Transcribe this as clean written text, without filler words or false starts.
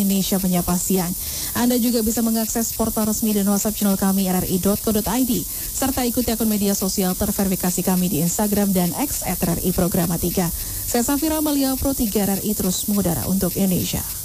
Indonesia Menyapa Siang. Anda juga bisa mengakses portal resmi dan WhatsApp channel kami rri.co.id serta ikuti akun media sosial terverifikasi kami di Instagram dan X @RRI Programa 3. Saya Safira Malia Pro 3 RRI terus mengudara untuk Indonesia.